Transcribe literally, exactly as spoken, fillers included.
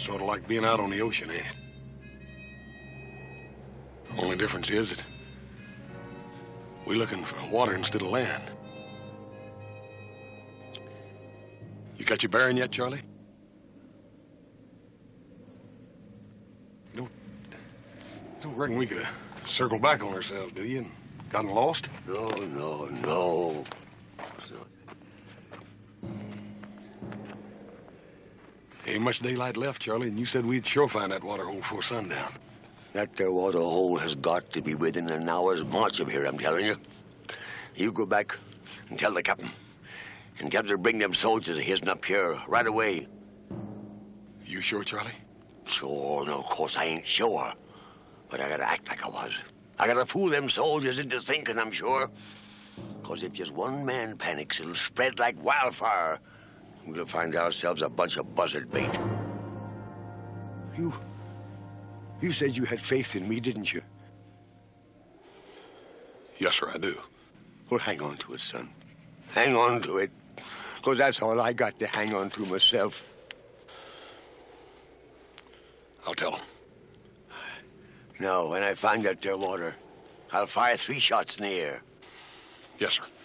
Sort of like being out on the ocean, ain't it? Only difference is that we're looking for water instead of land. You got your bearing yet, Charlie? You don't, you don't reckon we could have circled back on ourselves, do you, and gotten lost? No, no, no. Ain't much daylight left, Charlie, and you said we'd sure find that water hole before sundown. That there water hole has got to be within an hour's march of here, I'm telling you. You go back and tell the captain. And tell him to bring them soldiers of his'n up here right away. You sure, Charlie? Sure, no, of course I ain't sure. But I gotta act like I was. I gotta fool them soldiers into thinking I'm sure. Because if just one man panics, it'll spread like wildfire. We'll find ourselves a bunch of buzzard bait. You... You said you had faith in me, didn't you? Yes, sir, I do. Well, hang on to it, son. Hang on to it. Because that's all I got to hang on to myself. I'll tell him. Now, when I find that there water, I'll fire three shots in the air. Yes, sir.